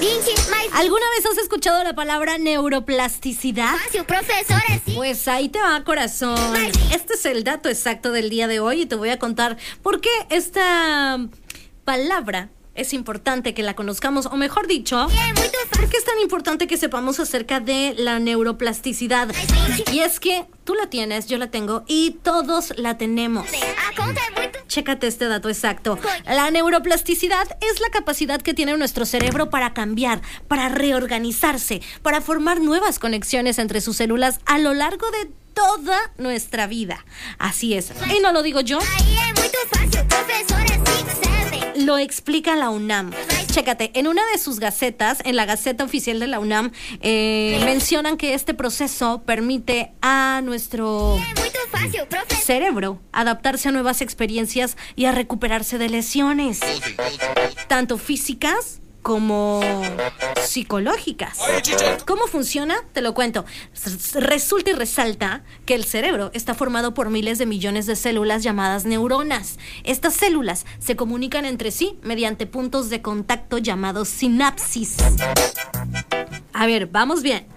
¿Alguna vez has escuchado la palabra neuroplasticidad? Pues ahí te va, corazón. Este es el dato exacto del día de hoy y te voy a contar por qué esta palabra es importante que la conozcamos, o mejor dicho, ¿por qué es tan importante que sepamos acerca de la neuroplasticidad? Y es que tú la tienes, yo la tengo y todos la tenemos. Chécate este dato exacto. La neuroplasticidad es la capacidad que tiene nuestro cerebro para cambiar, para reorganizarse, para formar nuevas conexiones entre sus células a lo largo de toda nuestra vida. Así es. Y no lo digo yo. Lo explica la UNAM. Chécate, en una de sus gacetas, en la Gaceta Oficial de la UNAM, mencionan que este proceso permite a nuestro cerebro adaptarse a nuevas experiencias y a recuperarse de lesiones, tanto físicas como psicológicas. ¿Cómo funciona? Te lo cuento. Resulta y resalta que el cerebro está formado por miles de millones de células llamadas neuronas. Estas células se comunican entre sí mediante puntos de contacto llamados sinapsis. A ver, vamos bien.